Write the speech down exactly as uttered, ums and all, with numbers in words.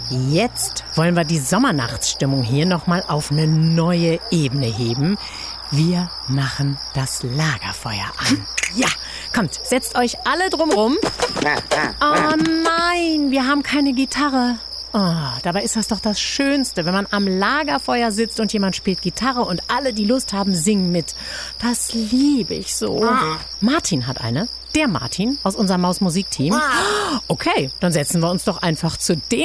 Jetzt wollen wir die Sommernachtsstimmung hier nochmal auf eine neue Ebene heben. Wir machen das Lagerfeuer an. Ja, kommt, setzt euch alle drumrum. Oh nein, wir haben keine Gitarre. Oh, dabei ist das doch das Schönste, wenn man am Lagerfeuer sitzt und jemand spielt Gitarre und alle, die Lust haben, singen mit. Das liebe ich so. Ah. Martin hat eine. Der Martin aus unserem Maus-Musik-Team. Ah. Okay, dann setzen wir uns doch einfach zu dem